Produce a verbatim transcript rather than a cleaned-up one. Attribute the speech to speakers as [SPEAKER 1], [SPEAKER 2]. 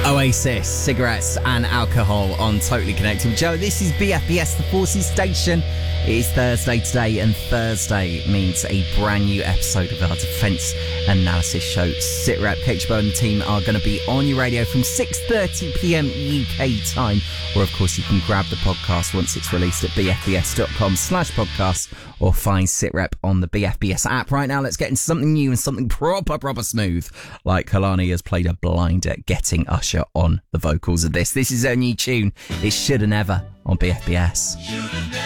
[SPEAKER 1] Oasis, cigarettes and alcohol on Totally Connected. Joe, this is B F B S, the Forces Station. It is Thursday today, and Thursday means a brand new episode of our defence analysis show. SitRep, Ketchbo and the team are going to be on your radio from six thirty p m U K time. Or, of course, you can grab the podcast once it's released at bfbs.com slash podcast or find SitRep on the B F B S app. Right now, let's get into something new and something proper, proper smooth. Like Kalani has played a blinder getting Usher on the vocals of this. This is her new tune. It Shoulda Never on B F B S.